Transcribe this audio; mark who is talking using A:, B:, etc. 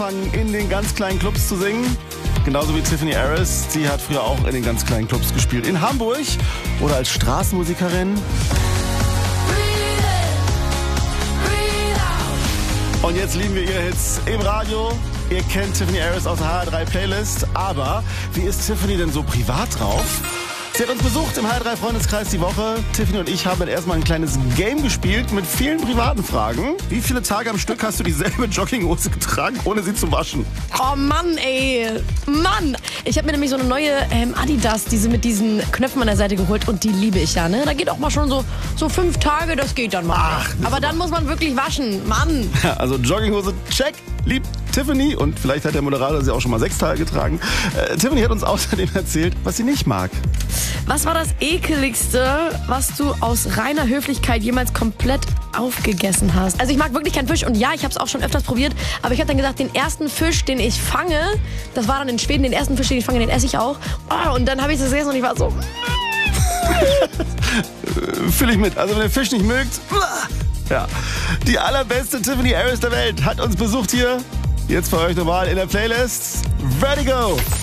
A: In den ganz kleinen Clubs zu singen. Genauso wie Tiffany Harris. Sie hat früher auch in den ganz kleinen Clubs gespielt. In Hamburg oder als Straßenmusikerin. Und jetzt lieben wir ihre Hits im Radio. Ihr kennt Tiffany Harris aus der HR3 Playlist. Aber wie ist Tiffany denn so privat drauf? Sie hat uns besucht im HR3 Freundeskreis die Woche. Tiffany und ich haben dann erstmal ein kleines Game gespielt mit vielen privaten Fragen. Wie viele Tage am Stück hast du dieselbe Jogginghose getragen, ohne sie zu waschen?
B: Oh Mann, ey. Mann. Ich habe mir nämlich so eine neue Adidas, diese mit diesen Knöpfen an der Seite geholt und die liebe ich ja, ne? Da geht auch mal schon so 5 Tage, das geht dann mal.
A: Ach,
B: aber dann muss man wirklich waschen. Mann.
A: Ja, also Jogginghose, check. Liebt Tiffany und vielleicht hat der Moderator sie auch schon mal 6 Tage getragen. Tiffany hat uns außerdem erzählt, was sie nicht mag.
B: Was war das Ekeligste, was du aus reiner Höflichkeit jemals komplett aufgegessen hast? Also ich mag wirklich keinen Fisch und ja, ich habe es auch schon öfters probiert, aber ich habe dann gesagt, den ersten Fisch, den ich fange, das war dann in Schweden, den ersten Fisch, den ich fange, den esse ich auch. Oh, und dann habe ich das gegessen und ich war so...
A: Fühle ich mit. Also wenn ihr Fisch nicht mögt... Ja, die allerbeste Tiffany Harris der Welt hat uns besucht hier. Jetzt für euch nochmal in der Playlist Vertigo.